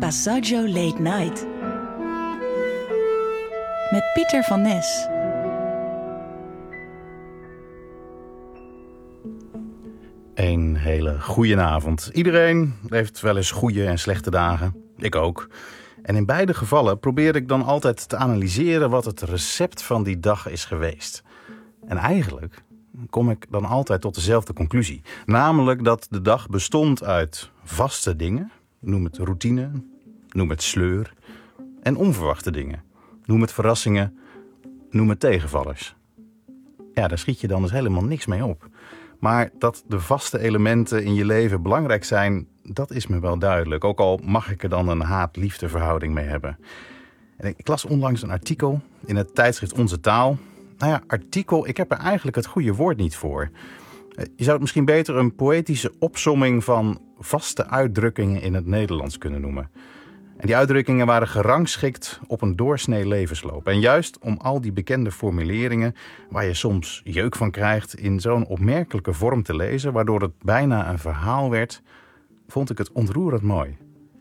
Passaggio Late Night. Met Pieter van Nes. Een hele goeie avond. Iedereen heeft wel eens goede en slechte dagen. Ik ook. En in beide gevallen probeer ik dan altijd te analyseren wat het recept van die dag is geweest. En eigenlijk kom ik dan altijd tot dezelfde conclusie. Namelijk dat de dag bestond uit vaste dingen. Noem het routine, noem het sleur. En onverwachte dingen. Noem het verrassingen, noem het tegenvallers. Ja, daar schiet je dan dus helemaal niks mee op. Maar dat de vaste elementen in je leven belangrijk zijn, dat is me wel duidelijk. Ook al mag ik er dan een haat-liefde verhouding mee hebben. En ik las onlangs een artikel in het tijdschrift Onze Taal. Nou ja, artikel, ik heb er eigenlijk het goede woord niet voor. Je zou het misschien beter een poëtische opsomming van vaste uitdrukkingen in het Nederlands kunnen noemen. En die uitdrukkingen waren gerangschikt op een doorsnee levensloop. En juist om al die bekende formuleringen, waar je soms jeuk van krijgt, in zo'n opmerkelijke vorm te lezen, waardoor het bijna een verhaal werd, vond ik het ontroerend mooi.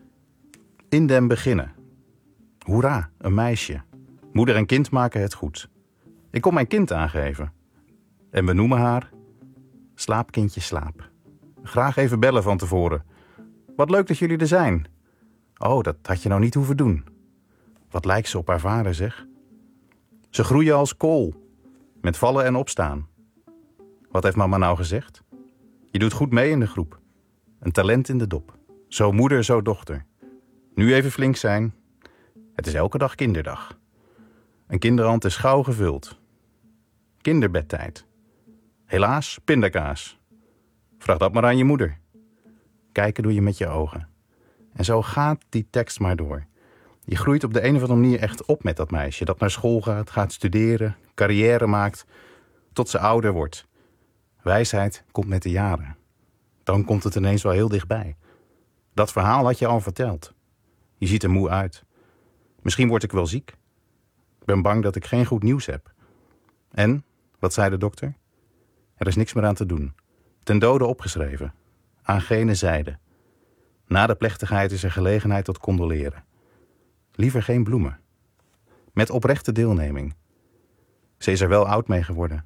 In den beginnen. Hoera, een meisje. Moeder en kind maken het goed. Ik kom mijn kind aangeven. En we noemen haar Slaap, kindje, slaap. Graag even bellen van tevoren. Wat leuk dat jullie er zijn. Oh, dat had je nou niet hoeven doen. Wat lijkt ze op haar vader, zeg. Ze groeien als kool, met vallen en opstaan. Wat heeft mama nou gezegd? Je doet goed mee in de groep. Een talent in de dop. Zo moeder, zo dochter. Nu even flink zijn. Het is elke dag kinderdag. Een kinderhand is gauw gevuld. Kinderbedtijd. Helaas, pindakaas. Vraag dat maar aan je moeder. Kijken doe je met je ogen. En zo gaat die tekst maar door. Je groeit op de een of andere manier echt op met dat meisje. Dat naar school gaat studeren, carrière maakt, tot ze ouder wordt. Wijsheid komt met de jaren. Dan komt het ineens wel heel dichtbij. Dat verhaal had je al verteld. Je ziet er moe uit. Misschien word ik wel ziek. Ik ben bang dat ik geen goed nieuws heb. En, wat zei de dokter? Er is niks meer aan te doen. Ten dode opgeschreven. Aan gene zijde. Na de plechtigheid is er gelegenheid tot condoleren. Liever geen bloemen. Met oprechte deelneming. Ze is er wel oud mee geworden.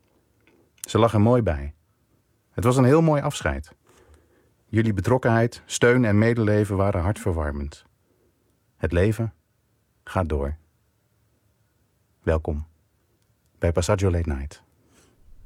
Ze lag er mooi bij. Het was een heel mooi afscheid. Jullie betrokkenheid, steun en medeleven waren hartverwarmend. Het leven gaat door. Welkom bij Passaggio Late Night.